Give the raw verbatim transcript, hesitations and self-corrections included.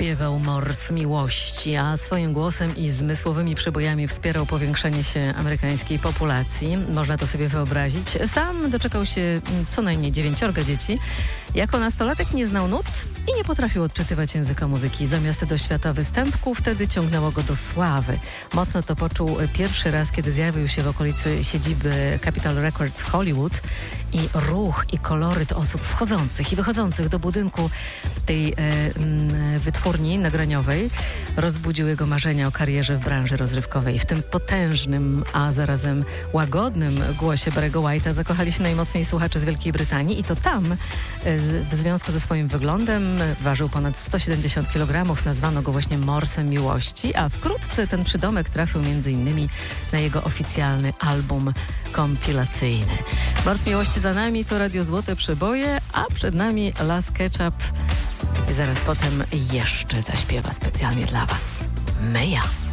śpiewał Mors Miłości, a swoim głosem i zmysłowymi przebojami wspierał powiększenie się amerykańskiej populacji. Można to sobie wyobrazić. Sam doczekał się co najmniej dziewięciorga dzieci. Jako nastolatek nie znał nut i nie potrafił odczytywać języka muzyki. Zamiast do świata występku wtedy ciągnęło go do sławy. Mocno to poczuł pierwszy raz, kiedy zjawił się w okolicy siedziby Capitol Records w Hollywood i ruch i koloryt osób wchodzących i wychodzących do budynku tej e, m, wytwórni nagraniowej rozbudził jego marzenia o karierze w branży rozrywkowej. W tym potężnym, a zarazem łagodnym głosie Barry'ego White'a zakochali się najmocniej słuchacze z Wielkiej Brytanii i to tam e, w związku ze swoim wyglądem ważył ponad sto siedemdziesiąt kilogramów, nazwano go właśnie Morsem Miłości, a wkrótce ten przydomek trafił między innymi na jego oficjalny album kompilacyjny. Mors Miłości za nami, to Radio Złote Przeboje, a przed nami Las Ketchup i zaraz potem jeszcze zaśpiewa specjalnie dla Was Meja.